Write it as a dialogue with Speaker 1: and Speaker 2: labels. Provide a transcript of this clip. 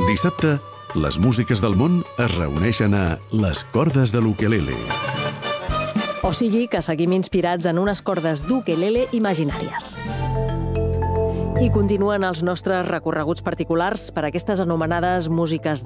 Speaker 1: Dissabte, les músiques del món es reuneixen a Les cordes de l'ukelele.
Speaker 2: O sigui que seguim inspirats en unes cordes d'ukelele imaginàries. I continuen els nostres recorreguts particulars per aquestes anomenades músiques